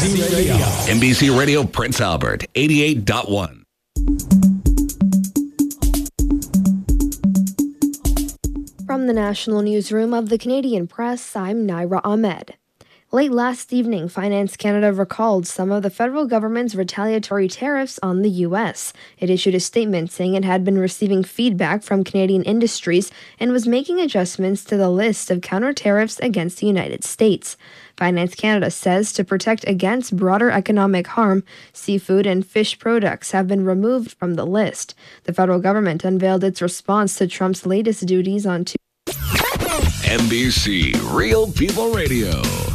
Radio. NBC Radio Prince Albert, 88.1. From the National Newsroom of the Canadian Press, I'm Naira Ahmed. Late last evening, Finance Canada recalled some of the federal government's retaliatory tariffs on the U.S. It issued a statement saying it had been receiving feedback from Canadian industries and was making adjustments to the list of counter tariffs against the United States. Finance Canada says to protect against broader economic harm, seafood and fish products have been removed from the list. The federal government unveiled its response to Trump's latest duties on Tuesday. NBC Real People Radio.